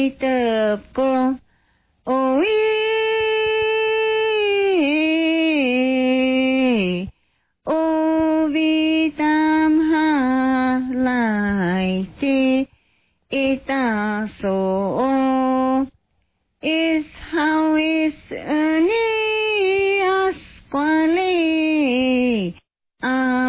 tập cô ôi ô vi tam ha lại ti ita so is how is